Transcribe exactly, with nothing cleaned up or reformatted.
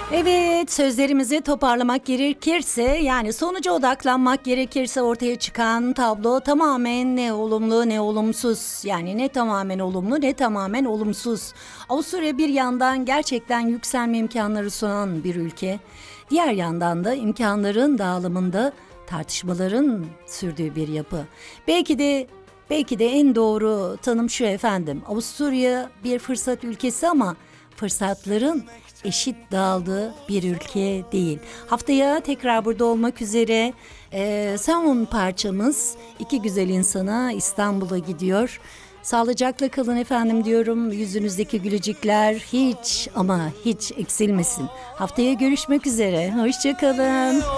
Evet, sözlerimizi toparlamak gerekirse, yani sonuca odaklanmak gerekirse ortaya çıkan tablo tamamen ne olumlu ne olumsuz. Yani ne tamamen olumlu ne tamamen olumsuz. Avusturya bir yandan gerçekten yükselme imkanları sunan bir ülke. Diğer yandan da imkanların dağılımında tartışmaların sürdüğü bir yapı. Belki de belki de en doğru tanım şu efendim. Avusturya bir fırsat ülkesi ama fırsatların eşit dağıldığı bir ülke değil. Haftaya tekrar burada olmak üzere. Ee, son parçamız iki güzel insana İstanbul'a gidiyor. Sağlıcakla kalın efendim diyorum. Yüzünüzdeki gülücükler hiç ama hiç eksilmesin. Haftaya görüşmek üzere. Hoşça kalın.